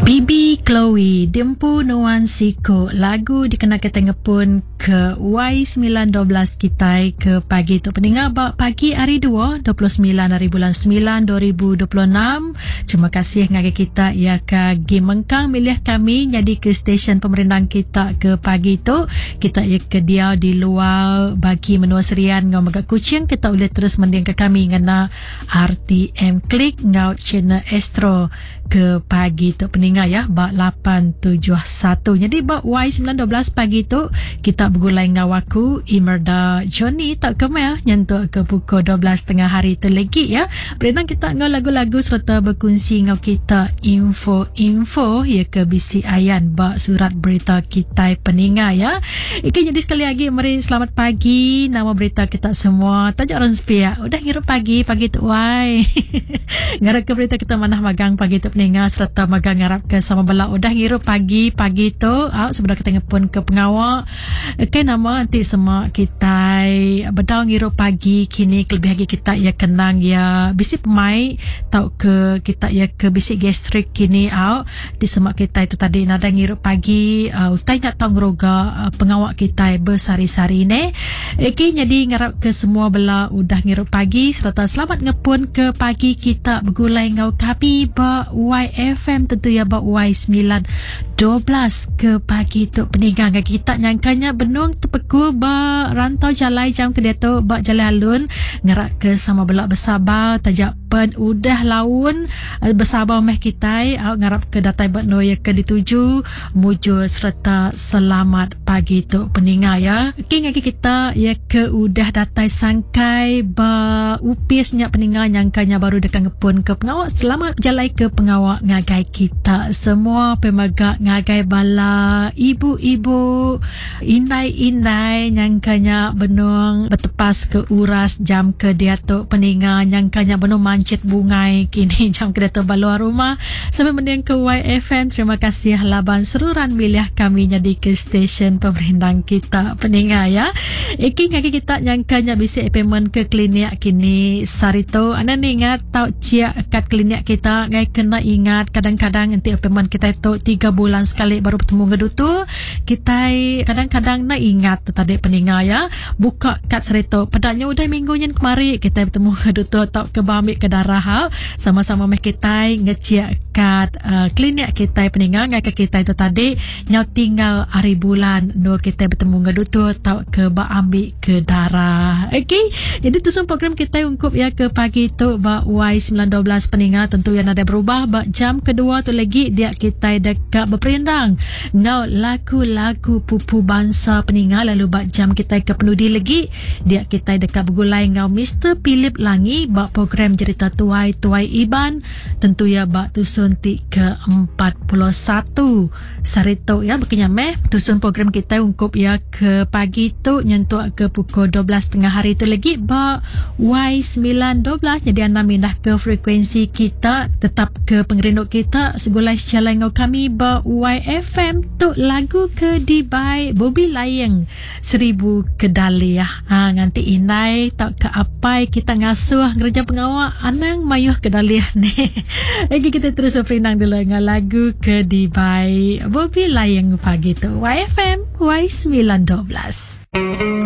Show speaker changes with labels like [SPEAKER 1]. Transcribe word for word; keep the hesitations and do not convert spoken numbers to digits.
[SPEAKER 1] Bibi Chloe, Dempu Nuan Siko. Lagu dikenakan tengah pun ke Y sembilan dua belas kita ke pagi tu pendengar bak pagi hari dua, dua puluh sembilan hari bulan sembilan dua ribu dua puluh enam. Terima kasih ngagai kita ya ke Gimengkang milih kami jadi ke stesen pemerintahan kita ke pagi tu. Kita ya ke dia di luar bagi menua serian ngau megak kucing. Kita boleh terus mending ke kami ngena R T M Klik ngau channel Astro ke pagi tu pendengar ya bak lapan tujuh satu. Jadi bak Y sembilan dua belas pagi tu kita bergulai ngau aku Imelda Johnny tak kemel nyentuh ke pukul dua belas tengah hari tu lagi ya. Berenang kita ngau lagu-lagu serta berkongsi ngau kita info-info ya ke bisi ayan bak surat berita kita pendengar ya. Iki jadi sekali lagi mari selamat pagi nama berita kita semua. Tajuk orang sepia udah ngirup pagi pagi tu Y. Ngarap ke berita kita manah magang pagi tu pendengar serta magang ngarap ke sama bela udah ngirup pagi pagi tu out sebenarnya kita pun ke pengawak okay, nama nanti semua kita bedau ngirup pagi kini kelebih lagi kita ya kenang ya bisi pemai tau ke kita ya ke bisi gastrik kini out di semak kita itu tadi nada ngirup pagi uh, utai nak tau ngeroga uh, pengawak kita bersari-sari ni okay, jadi ngarap ke semua bela udah ngirup pagi serta selamat ngepun ke pagi kita bergulai ngau kapi ba Y F M tentu ya ba Y sembilan dua belas ke pagi tu peninggang kita nyangkanya benung tepeku ba rantau jalai jam ke dia tu ba jalai alun ngerak ke sama belak bersabar tajak pen udah laun bersabar meh kita au ngarap ke datai ba no ya ke dituju muju serta selamat pagi tu peninggal ya king lagi kita ya ke udah datai sangkai ba upisnya peninggal nyangkanya baru dekat ngepun ke pengawak selamat jalai ke pengawak ngagai kita semua pemaga ngagai bala ibu-ibu indai-indai nyangkanya benung bertepas ke uras jam ke dia tu peninggal nyangkanya benung mancit bungai kini jam ke dia tu baluar rumah sampai mending ke Y F M. Terima kasih laban seruran milih kami jadi ke stesen pemerintahan kita peninggal ya iki ngaki kita nyangkanya bisa appointment ke klinik kini sarito anda ni ingat tau cia kat klinik kita ngai kena ingat kadang-kadang nanti appointment kita itu tiga bulan sekali baru bertemu ngedutu kita kadang-kadang nak ingat tadi peninggal ya buka kat sarito padanya udah minggunya kemari kita bertemu ngedutu atau ke bamik ke darah ha? Sama-sama meh kita ngeciak kat uh, klinik kita peninggal ngai ke kita itu tadi nyau tinggal hari bulan no kita bertemu ngedutu atau ke ba ambil ke darah okey jadi tu semua program kita ungkup ya ke pagi tu ba Y sembilan dua belas peninggal tentu yang ada berubah ba jam kedua tu lagi dia kita dekat berperindang ngau lagu-lagu pupu bangsa peninggal lalu ba jam kita ke penudi lagi dia kita dekat bergulai ngau Mister Philip Langi ba program cerita tuai tuai Iban tentu ya ba tusun ti ke empat puluh satu sarito ya berkenya meh tusun program kita ungkup ya ke pagi tu nyentuh ke pukul dua belas tengah hari tu lagi ba Y sembilan dua belas jadi anda mindah ke frekuensi kita tetap ke pengerindu kita segulai sejalan ngau kami ba Y F M tu lagu ke Dibai Bobby Layeng seribu kedali ya ha, nganti inai tak ke apai kita ngasuh ngerja pengawak anang mayuh kedali ni lagi kita terus berinang dulu dengan lagu ke Dibai Bobby Layeng pagi tu Y F M Y sembilan dua belas.